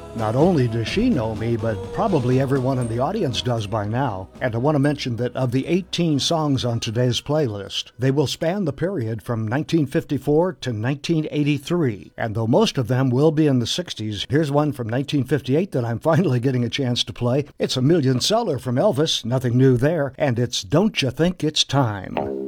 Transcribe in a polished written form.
Not only does she know me, but probably everyone in the audience does by now. And I want to mention that of the 18 songs on today's playlist, they will span the period from 1954 to 1983. And though most of them will be in the 60s, here's one from 1958 that I'm finally getting a chance to play. It's a million seller from Elvis, nothing new there, and it's Don't You Think It's Time.